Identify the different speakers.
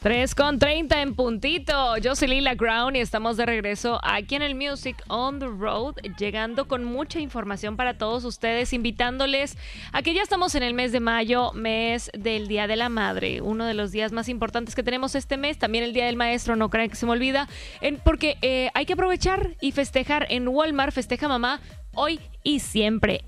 Speaker 1: 3:30 en puntito. Yo soy Lila Crown y estamos de regreso aquí en el Music on the Road, llegando con mucha información para todos ustedes, invitándoles a que ya estamos en el mes de mayo, mes del Día de la Madre, uno de los días más importantes que tenemos este mes, también el Día del Maestro, no crean que se me olvida, porque hay que aprovechar y festejar. En Walmart festeja mamá hoy y siempre.